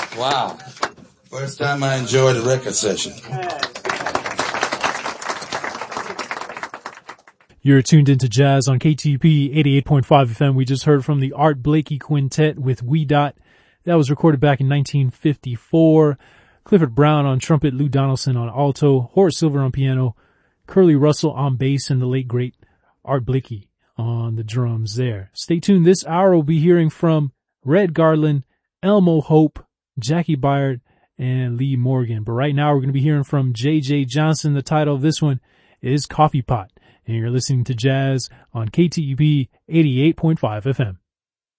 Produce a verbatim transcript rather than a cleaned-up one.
Wow. First time I enjoyed a record session. You're tuned into Jazz on K T U P eighty-eight point five F M. We just heard from the Art Blakey Quintet with Wee Dot. That was recorded back in nineteen fifty-four. Clifford Brown on trumpet, Lou Donaldson on alto, Horace Silver on piano, Curly Russell on bass, and the late great Art Blakey on the drums there. Stay tuned. This hour we'll be hearing from Red Garland, Elmo Hope, Jackie Byard, and Lee Morgan. But right now we're going to be hearing from J J Johnson. The title of this one is Coffee Pot. And you're listening to Jazz on K T U P eighty-eight point five F M.